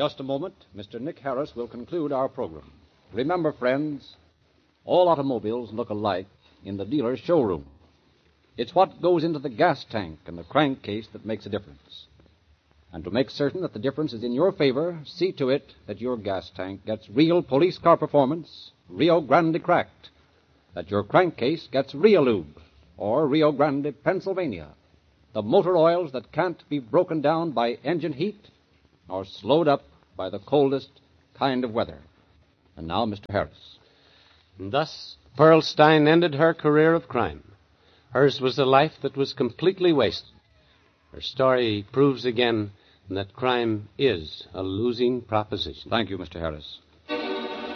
just a moment, Mr. Nick Harris will conclude our program. Remember, friends, all automobiles look alike in the dealer's showroom. It's what goes into the gas tank and the crankcase that makes a difference. And to make certain that the difference is in your favor, see to it that your gas tank gets real police car performance, Rio Grande cracked, that your crankcase gets Realube, or Rio Grande, Pennsylvania, the motor oils that can't be broken down by engine heat or slowed up by the coldest kind of weather. And now, Mr. Harris. And thus, Pearl Stein ended her career of crime. Hers was a life that was completely wasted. Her story proves again that crime is a losing proposition. Thank you, Mr. Harris.